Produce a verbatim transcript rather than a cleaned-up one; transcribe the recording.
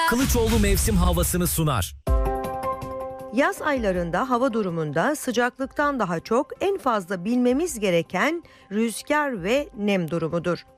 Kılıçoğlu mevsim havasını sunar. Yaz aylarında hava durumunda sıcaklıktan daha çok en fazla bilmemiz gereken rüzgar ve nem durumudur.